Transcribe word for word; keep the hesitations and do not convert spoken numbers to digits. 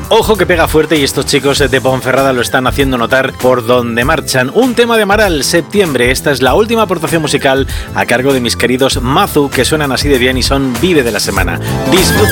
Ojo que pega fuerte y estos chicos de Ponferrada lo están haciendo notar por donde marchan. Un tema de Amaral, Septiembre. Esta es la última aportación musical a cargo de mis queridos Mazu, que suenan así de bien y son Vive de la Semana. Disfruta.